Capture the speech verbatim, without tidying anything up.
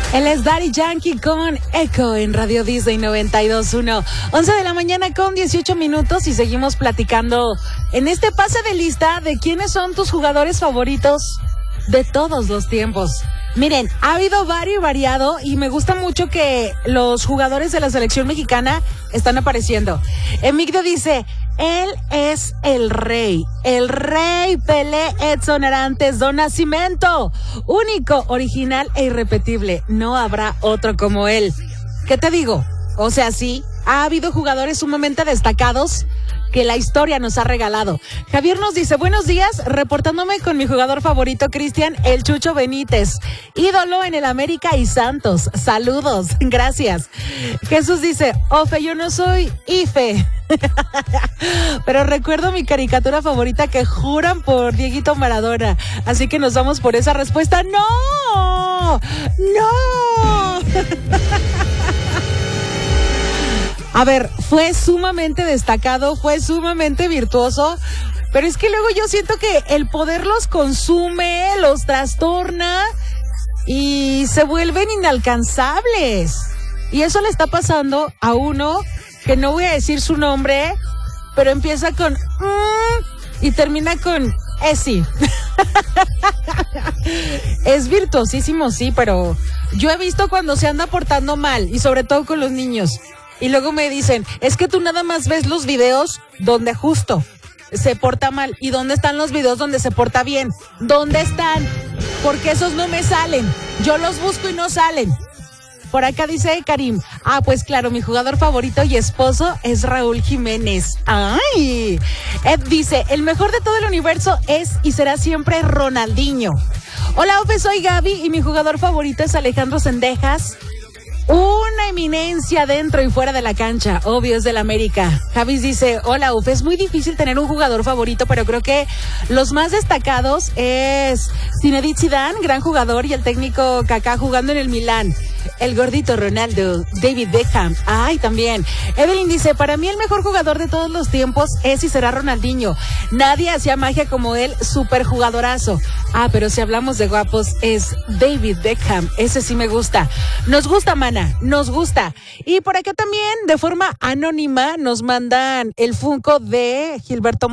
Él es Daddy Yankee con Echo en Radio Disney noventa y dos punto uno. once de la mañana con dieciocho minutos y seguimos platicando en este pase de lista de quiénes son tus jugadores favoritos de todos los tiempos. Miren, ha habido varios y variado y me gusta mucho que los jugadores de la selección mexicana están apareciendo. Emigdio dice, él es el rey, el rey Pelé Edson Arantes do Nascimento, único, original e irrepetible, no habrá otro como él. ¿Qué te digo? O sea, sí, ha habido jugadores sumamente destacados que la historia nos ha regalado. Javier nos dice, buenos días, reportándome con mi jugador favorito, Cristian, el Chucho Benítez, ídolo en el América y Santos. Saludos, gracias. Jesús dice, Ofe, yo no soy Ife, pero recuerdo mi caricatura favorita que juran por Dieguito Maradona. Así que nos vamos por esa respuesta. ¡No! ¡No! A ver, fue sumamente destacado, fue sumamente virtuoso, pero es que luego yo siento que el poder los consume, los trastorna y se vuelven inalcanzables. Y eso le está pasando a uno, que no voy a decir su nombre, pero empieza con mm, y termina con esi. Es virtuosísimo, sí, pero yo he visto cuando se anda portando mal, y sobre todo con los niños. Y luego me dicen, es que tú nada más ves los videos donde justo se porta mal. ¿Y dónde están los videos donde se porta bien? ¿Dónde están? Porque esos no me salen. Yo los busco y no salen. Por acá dice Karim, ah, pues claro, mi jugador favorito y esposo es Raúl Jiménez. ¡Ay! Ed dice, el mejor de todo el universo es y será siempre Ronaldinho. Hola, Ofe, soy Gaby y mi jugador favorito es Alejandro Sendejas. Una eminencia dentro y fuera de la cancha, obvio es del América. Javis dice, hola Uf, es muy difícil tener un jugador favorito, pero creo que los más destacados es Zinedine Zidane, gran jugador, y el técnico Kaká jugando en el Milán. El gordito Ronaldo, David Beckham, ay, también. Evelyn dice, para mí el mejor jugador de todos los tiempos es y será Ronaldinho. Nadie hacía magia como él, súper jugadorazo. Ah, pero si hablamos de guapos, es David Beckham, ese sí me gusta. Nos gusta, mana, nos gusta. Y por acá también, de forma anónima, nos mandan el Funko de Gilberto